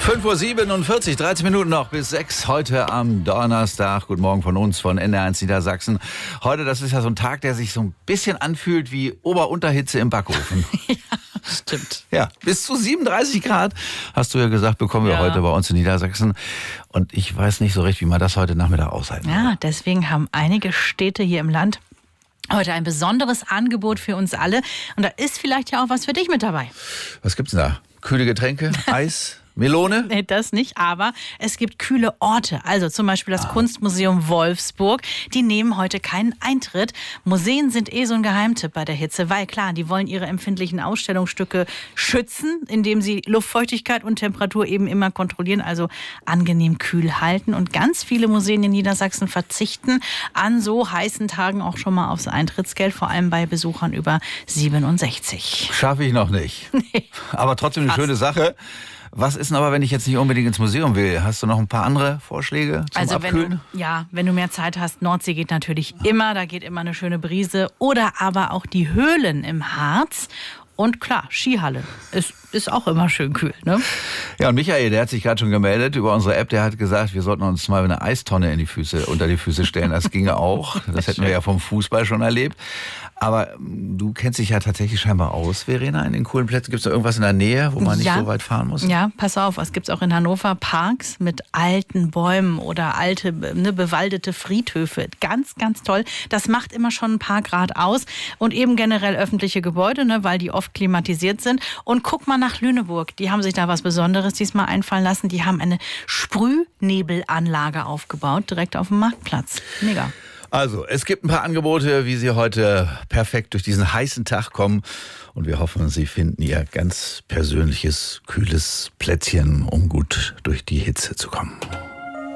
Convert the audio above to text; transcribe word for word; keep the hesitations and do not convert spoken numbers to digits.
fünf Uhr siebenundvierzig, dreizehn Minuten noch bis sechs heute am Donnerstag. Guten Morgen von uns, von N R eins Niedersachsen. Heute, das ist ja so ein Tag, der sich so ein bisschen anfühlt wie Ober-Unterhitze im Backofen. Ja, stimmt. Ja, bis zu siebenunddreißig Grad, hast du ja gesagt, bekommen wir ja. heute bei uns in Niedersachsen. Und ich weiß nicht so recht, wie man das heute Nachmittag aushalten Ja, will. deswegen haben einige Städte hier im Land heute ein besonderes Angebot für uns alle. Und da ist vielleicht ja auch was für dich mit dabei. Was gibt's denn da? Kühle Getränke, Eis, Melone? Nee, das nicht, aber es gibt kühle Orte. Also zum Beispiel das ah. Kunstmuseum Wolfsburg. Die nehmen heute keinen Eintritt. Museen sind eh so ein Geheimtipp bei der Hitze, weil klar, die wollen ihre empfindlichen Ausstellungsstücke schützen, indem sie Luftfeuchtigkeit und Temperatur eben immer kontrollieren, also angenehm kühl halten. Und ganz viele Museen in Niedersachsen verzichten an so heißen Tagen auch schon mal aufs Eintrittsgeld, vor allem bei Besuchern über siebenundsechzig. Schaffe ich noch nicht. Nee. Aber trotzdem eine Fast. schöne Sache. Was ist denn aber, wenn ich jetzt nicht unbedingt ins Museum will? Hast du noch ein paar andere Vorschläge zum also Abkühlen? Wenn du, ja, wenn du mehr Zeit hast, Nordsee geht natürlich immer, da geht immer eine schöne Brise. Oder aber auch die Höhlen im Harz. Und klar, Skihalle ist, ist auch immer schön kühl, ne? Ja, und Michael, der hat sich gerade schon gemeldet über unsere App, der hat gesagt, wir sollten uns mal eine Eistonne in die Füße, unter die Füße stellen. Das ginge auch. Das hätten wir ja vom Fußball schon erlebt. Aber du kennst dich ja tatsächlich scheinbar aus, Verena, in den coolen Plätzen. Gibt es da irgendwas in der Nähe, wo man nicht ja. so weit fahren muss? Ja, pass auf, es gibt auch in Hannover Parks mit alten Bäumen oder alte, ne, bewaldete Friedhöfe. Ganz, ganz toll. Das macht immer schon ein paar Grad aus. Und eben generell öffentliche Gebäude, ne, weil die oft klimatisiert sind. Und guck mal nach Lüneburg. Die haben sich da was Besonderes diesmal einfallen lassen. Die haben eine Sprühnebelanlage aufgebaut, direkt auf dem Marktplatz. Mega. Also, es gibt ein paar Angebote, wie Sie heute perfekt durch diesen heißen Tag kommen. Und wir hoffen, Sie finden Ihr ganz persönliches, kühles Plätzchen, um gut durch die Hitze zu kommen.